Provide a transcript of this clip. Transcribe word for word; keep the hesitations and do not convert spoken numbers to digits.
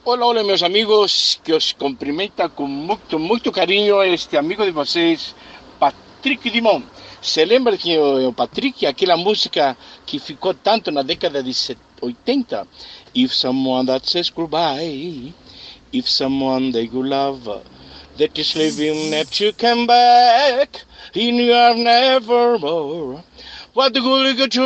Olá, olá, meus amigos, que os cumprimenta com muito, muito carinho este amigo de vocês, Patrick Dimon. Se lembra que o, o Patrick, aquela música que ficou tanto na década de oitenta? If someone that says goodbye, if someone that you love, that is living that you come back, in your never more. What the good